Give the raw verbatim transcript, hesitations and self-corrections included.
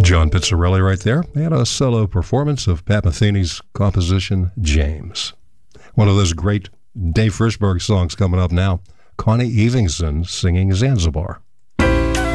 John Pizzarelli right there. They had a solo performance of Pat Metheny's composition, James. One of those great Dave Frishberg songs coming up now. Connie Evenson singing Zanzibar.